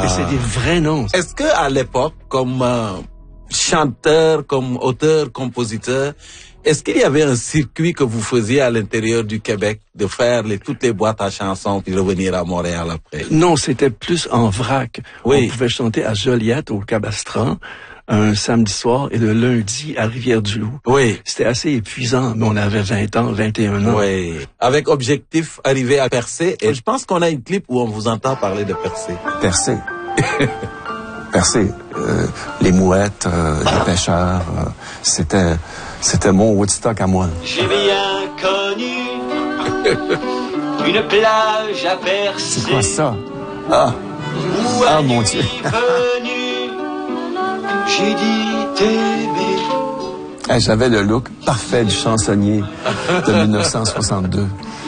c'est des vrais noms. Est-ce que à l'époque, comme chanteur, comme auteur, compositeur, est-ce qu'il y avait un circuit que vous faisiez à l'intérieur du Québec, de faire toutes les boîtes à chansons puis revenir à Montréal après? Non, c'était plus en vrac. Oui. On pouvait chanter à Joliette, au Cabastran, un samedi soir, et le lundi à Rivière-du-Loup. Oui. C'était assez épuisant, mais on avait 20 ans, 21 ans. Oui. Avec objectif, arriver à percer. Et je pense qu'on a une clip où on vous entend parler de percer. Percer. Percer. Les mouettes, les pêcheurs, c'était mon Woodstock à moi. J'ai bien connu une plage à percer. C'est quoi ça? Ah! Ah, mon Dieu! Venu, j'ai dit t'aimer. Hey, j'avais le look parfait du chansonnier de 1962.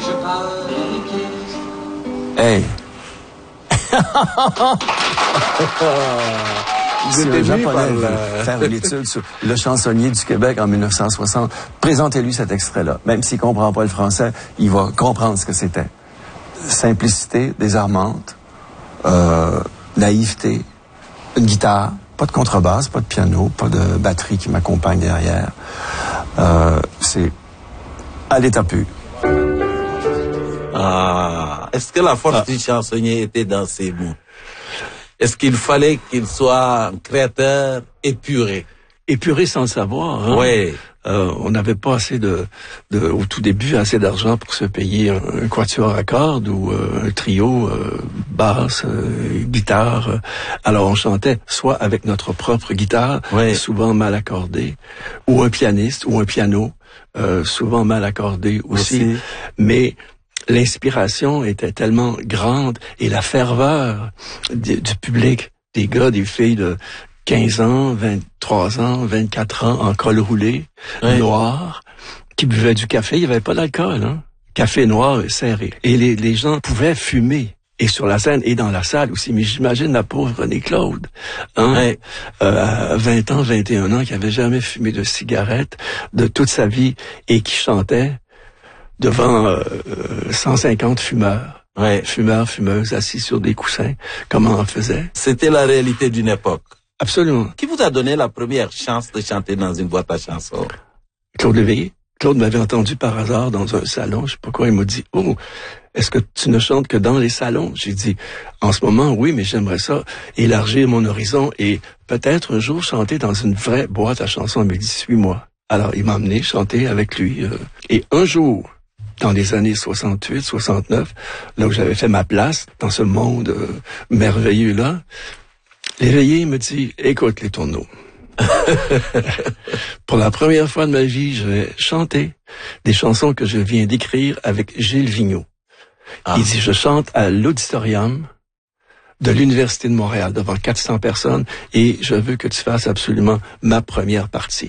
Hey! Si un Japonais veut faire une étude sur le chansonnier du Québec en 1960, présentez-lui cet extrait-là. Même s'il comprend pas le français, il va comprendre ce que c'était. Simplicité désarmante, naïveté, une guitare, pas de contrebasse, pas de piano, pas de batterie qui m'accompagne derrière. C'est à l'état pur. Ah, est-ce que la force du chansonnier était dans ses mots? Est-ce qu'il fallait qu'il soit un créateur épuré? Épuré sans le savoir, hein? Oui. On n'avait pas assez au tout début, assez d'argent pour se payer un quatuor à cordes ou un trio, basse, guitare. Alors on chantait soit avec notre propre guitare, oui, souvent mal accordée, ou un pianiste ou un piano, souvent mal accordé aussi. Mais l'inspiration était tellement grande et la ferveur du public, des gars, des filles de 15 ans, 23 ans, 24 ans, en col roulé, oui, noir, qui buvaient du café. Il n'y avait pas d'alcool, hein. Café noir et serré. Et les gens pouvaient fumer. Et sur la scène et dans la salle aussi. Mais j'imagine la pauvre René Claude, hein, oui, à 20 ans, 21 ans, qui avait jamais fumé de cigarette de toute sa vie et qui chantait devant 150 fumeurs. Ouais. Fumeurs, fumeuses, assis sur des coussins, comme on en faisait. C'était la réalité d'une époque. Absolument. Qui vous a donné la première chance de chanter dans une boîte à chansons? Claude Léveillé. Claude m'avait entendu par hasard dans un salon, je sais pas quoi, il m'a dit « Oh, est-ce que tu ne chantes que dans les salons? » J'ai dit « En ce moment, oui, mais j'aimerais ça élargir mon horizon et peut-être un jour chanter dans une vraie boîte à chansons. » Il m'a dit « Suis-moi. » Alors, il m'a emmené chanter avec lui. Et un jour, dans les années 68, 69, là où j'avais fait ma place dans ce monde merveilleux-là, Léveillé me dit, écoute les tourneaux. Pour la première fois de ma vie, je vais chanter des chansons que je viens d'écrire avec Gilles Vigneault. Ah. Il dit, je chante à l'auditorium de l'Université de Montréal devant 400 personnes et je veux que tu fasses absolument ma première partie.